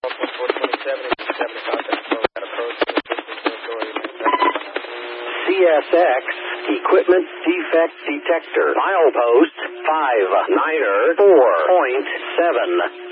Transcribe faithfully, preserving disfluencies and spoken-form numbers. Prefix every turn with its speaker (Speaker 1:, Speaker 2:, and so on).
Speaker 1: C S X Equipment Defect Detector. Milepost five niner four point seven.